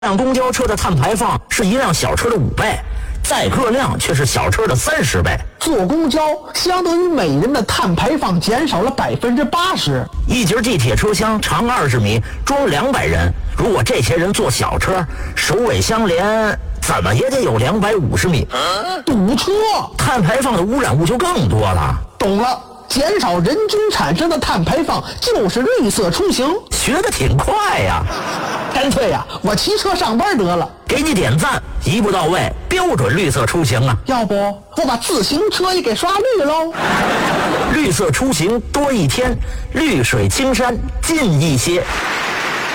辆公交车的碳排放是一辆小车的5倍，载客量却是小车的30倍。 坐公交相当于每人的碳排放减少了80%。 一节地铁车厢长20米，装200人。如果这些人坐小车，首尾相连，怎么也得有250米。 堵车， 碳排放的污染物就更多了。 懂了，减少人均产生的碳排放就是绿色出行。 学得挺快呀！ 干脆呀，我骑车上班得了。 给你点赞，一步到位，标准绿色出行啊！ 要不我把自行车也给刷绿喽？ 绿色出行多一天，绿水青山近一些。